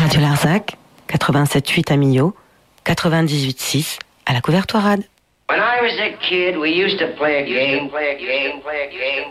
Radio Larzac, 87.8 à Millau, 98.6 à la Couvertoirade. When I was a kid, we used to play a game.